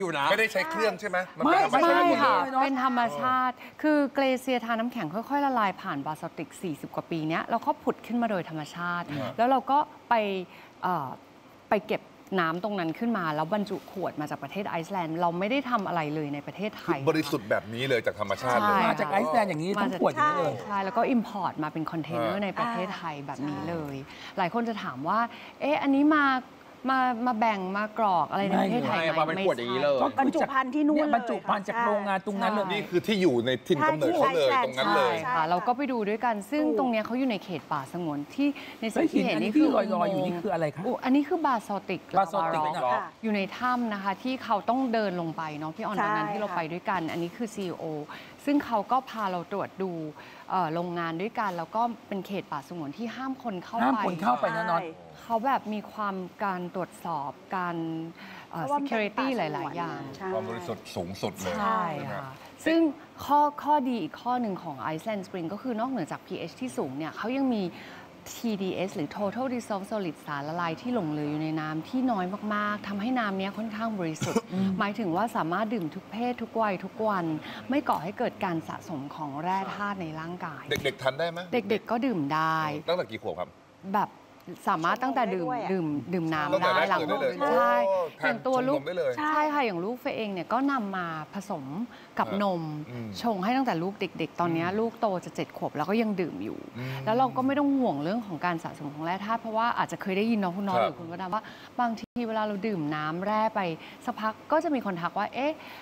อยู่นะไม่ได้ใช้เครื่องใช่ไหมไม่ค่ะเป็นธรรมชาติคือเกรเซียทาน้ำแข็งค่อยๆละลายผ่านบาซาลติก40 กว่าปีเนี้ยแล้วก็ผุดขึ้นมาโดยธรรมชาติ แล้วเราก็ไปเก็บน้ำตรงนั้นขึ้นมาแล้วบรรจุขวดมาจากประเทศไอซ์แลนด์เราไม่ได้ทำอะไรเลยในประเทศไทยบริสุทธิ์แบบนี้เลยจากธรรมชาติเลยมาจากไอซ์แลนด์อย่างนี้ทั้งขวดนี้เลยใช่แล้วก็อิมพอร์ตมาเป็นคอนเทนเนอร์ในประเทศไทยแบบนี้เลยหลายคนจะถามว่าอันนี้มาแบ่งมากรอกอะไรในประเทศไทยไหมไม่เป็นขวดอย่างนี้เลยบรรจุภัณฑ์ที่นู่นเลยบรรจุภัณฑ์จากโรงงานตรงนั้นเลยนี่คือที่อยู่ในถิ่นกำเนิดเขาเลยตรงนั้นเลยค่ะเราก็ไปดูด้วยกันซึ่งตรงนี้เขาอยู่ในเขตป่าสงวนที่ในสิ่งที่เห็นนี่คือลอยอยู่นี่คืออะไรคะอันนี้คือบาซาลติกอยู่ในถ้ำนะคะที่เขาต้องเดินลงไปเนาะพี่ออนตอนนั้นที่เราไปด้วยกันอันนี้คือ CEO ซึ่งเขาก็พาเราตรวจดูโรงงานด้วยกันแล้วก็เป็นเขตป่าสงวนที่ห้ามคนเข้าไปแน่นอนเขาแบบมีความการตรวจสอบการ security หลายๆอย่างความบริสุทธิ์สูงสุดเลยใช่ค่ะซึ่งข้อดีอีกข้อหนึ่งของ Iceland Spring ก็คือนอกเหนือจาก pH ที่สูงเนี่ยเขายังมี TDS หรือ Total Dissolved Solid สารละลายที่หลงเหลืออยู่ในน้ำที่น้อยมากๆทำให้น้ำนี้ค่อนข้างบริสุทธิ์หมายถึงว่าสามารถดื่มทุกเพศทุกวัยทุกวันไม่ก่อให้เกิดการสะสมของแร่ธาตุในร่างกายเด็กๆทานได้ไหมเด็กๆก็ดื่มได้ตั้งแต่กี่ขวบครับแบบสามารถตั้งแต่ดื่มน้ำได้หลังนมใช่อย่างตัวลูกใช่ค่ะอย่างลูกเฟยเองเนี่ยก็นำมาผสมกับนมชงให้ตั้งแต่ลูกเด็กๆตอนนี้ลูกโตจะ7 ขวบแล้วก็ยังดื่มอยู่แล้วเราก็ไม่ต้องห่วงเรื่องของการสะสมของแร่ธาตุเพราะว่าอาจจะเคยได้ยินน้องคุณน้อยหรือคุณวดาว่าบางทีเวลาเราดื่มน้ำแร่ไปสักพักก็จะมีคนทักว่า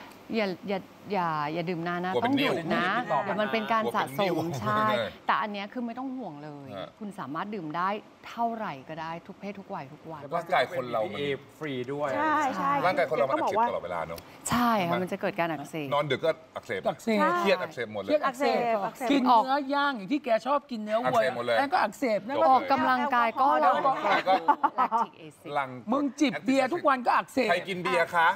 อย่าดื่มนานนะต้องหยุดนะเดี๋ยวมันเป็นการสะสมใช่แต่อันนี้คือไม่ต้องห่วงเลยคุณสามารถดื่มได้เท่าไหร่ก็ได้ทุกเพศทุกวัยทุกวันร่างกายคนเรามันฟรีด้วยใช่ร่างกายคนเรามันอักเสบตลอดเวลาเนาะใช่ค่ะมันจะเกิดการอักเสบนอนดึกก็อักเสบเครียดอักเสบหมดเลยกินเนื้อย่างอย่างที่แกชอบกินเนื้อวัวนั่นก็อักเสบนะออกกำลังกายก็แลคติกแอซิดมึงจิบเบียร์ทุกวันก็อักเสบใครกินเบียร์คะ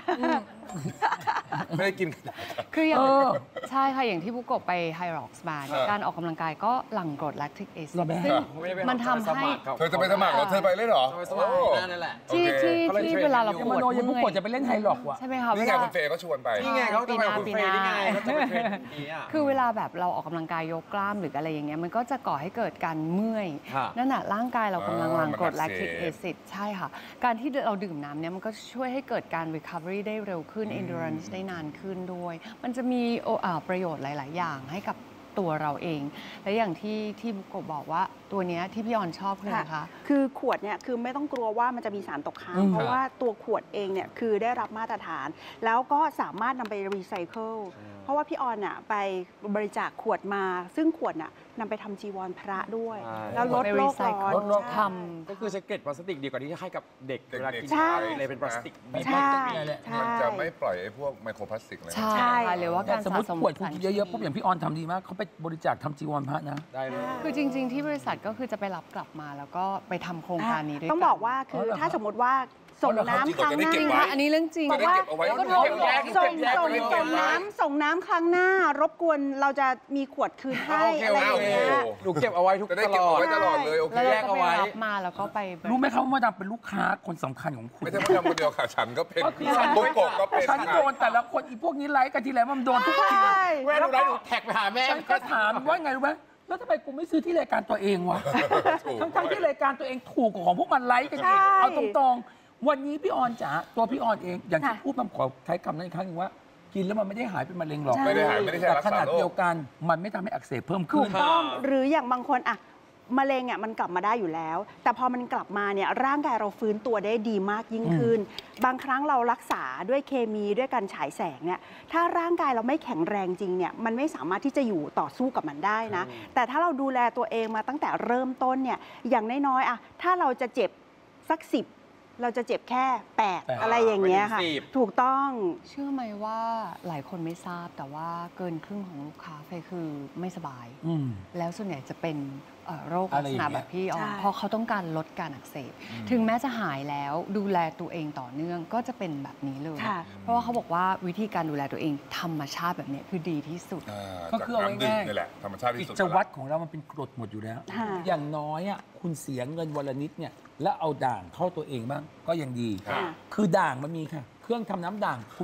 ไม่ได้กินคืออย่างใช่ค่ะอย่างที่บุกโกไปไฮร็อกส์มาการออกกำลังกายก็หลั่งกรดแลคติกแอซิดซึ่งมันทำให้เธอจะไปสมัครเหรอเธอไปเลยเหรอนั่นแหละที่เวลาเราปวดเมื่อยบุกโกจะไปเล่นไฮร็อกว่ะใช่ไหมคะนี่ไงคุณเฟย์ก็ชวนไปนี่ไงเขาจะไปคุณเฟย์นี่ไงคือเวลาแบบเราออกกำลังกายยกกล้ามหรืออะไรอย่างเงี้ยมันก็จะก่อให้เกิดการเมื่อยนั่นน่ะร่างกายเรากำลังหลั่งกรดแลคติกแอซิดใช่ค่ะการที่เราดื่มน้ำเนี่ยมันก็ช่วยให้เกิดการ recovery ได้เร็วขึ้น endurance ได้นานขึ้นด้วยมันจะมีประโยชน์หลายๆอย่างให้กับตัวเราเองและอย่างที่บุกโกบอกว่าตัวนี้ที่พี่ออนชอบคืออะไรคะคือขวดเนี่ยคือไม่ต้องกลัวว่ามันจะมีสารตกค้างเพราะว่าตัวขวดเองเนี่ยคือได้รับมาตรฐานแล้วก็สามารถนำไปรีไซเคิลเพราะว่าพี่ออนน่ะไปบริจาคขวดมาซึ่งขวดน่ะนำไปทำจีวรพระด้วยแล้วลดโลกร้อนทำก็คือใช้เกล็ดพลาสติกดีกว่าที่จะให้กับเด็กเวลากินอะไรเป็นพลาสติกมันจะไม่ปล่อยไอ้พวกไมโครพลาสติกเลยใช่หรือว่าการสมมติขวดคุณเยอะๆปุ๊บอย่างพี่ออนทำดีมากเขาไปบริจาคทำจีวรพระนะได้เลยคือจริงๆที่บริษัทก็คือจะไปรับกลับมาแล้วก็ไปทำโครงการนี้ด้วยต้องบอกว่าคือถ้าสมมติว่าส่งน้ำครั้งหน้าอันนี้เรื่องจริงบอกว่าส่งน้ำครั้งหน้ารบกวนเราจะมีขวดคืนให้อะไรอย่างเงี้ยหนูเก็บเอาไว้ทุกตลอดเลยโอเคแยกเอาไว้มาแล้วก็ไปรู้ไหมครับว่ามาดามเป็นลูกค้าคนสำคัญของคุณไม่ใช่มาดามคนเดียวค่ะฉันก็เป็นบุกโกก็เป็นฉันโดนแต่ละคนอีพวกนี้ไลค์กันทีไรมันโดนทุกทีแม่ดูไลค์หนูแท็กไปหาแม่ฉันก็ถามว่าไงรู้ไหมแล้วทำไมกูไม่ซื้อที่รายการตัวเองวะทั้งที่รายการตัวเองถูกกว่าของพวกมันไลค์กันอีกเอาตรงๆวันนี้พี่ออนจ๋าตัวพี่ออนเองอย่างที่พูดมาขอใช้คำนั้นอีกครั้งนึงว่ากินแล้วมันไม่ได้หายเป็นมะเร็งหรอกไม่ได้หายไม่ได้ใช่แต่ขนาดเดียวกันมันไม่ทำให้อักเสบเพิ่มขึ้นถูกต้องหรืออย่างบางคนอะมะเร็งอ่ะมันกลับมาได้อยู่แล้วแต่พอมันกลับมาเนี่ยร่างกายเราฟื้นตัวได้ดีมากยิ่งขึ้นบางครั้งเรารักษาด้วยเคมีด้วยการฉายแสงเนี่ยถ้าร่างกายเราไม่แข็งแรงจริงเนี่ยมันไม่สามารถที่จะอยู่ต่อสู้กับมันได้นะแต่ถ้าเราดูแลตัวเองมาตั้งแต่เริ่มต้นเนี่ยอย่างน้อยๆอะถ้าเราจะเจ็บสัก10เราจะเจ็บแค่8อะไรอย่างเงี้ยค่ะถูกต้องเชื่อไหมว่าหลายคนไม่ทราบแต่ว่าเกินครึ่งของลูกค้าคือไม่สบายแล้วส่วนใหญ่จะเป็นโรคลักษณะแบบพี่ออนเพราะเขาต้องการลดการอักเสบถึงแม้จะหายแล้วดูแลตัวเองต่อเนื่องก็จะเป็นแบบนี้เลยเพราะว่าเขาบอกว่าวิธีการดูแลตัวเองธรรมชาติแบบนี้คือดีที่สุดก็คือเอาง่ายๆนี่แหละธรรมชาติที่กิสุดจวัตรของเรามันเป็นกรดหมดอยู่แล้ว อย่างน้อยอ่ะคุณเสียเงินวันละนิดเนี่ยแล้วเอาด่างเข้าตัวเองบ้างก็ยังดี คือด่างมันมีค่ะ เครื่องทำน้ำด่าง